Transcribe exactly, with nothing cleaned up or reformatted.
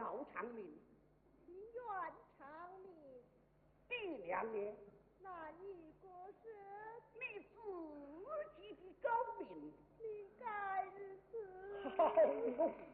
高长明， 情愿长命。 第两年， 那一个是你自己的高明。 你该如此。 哎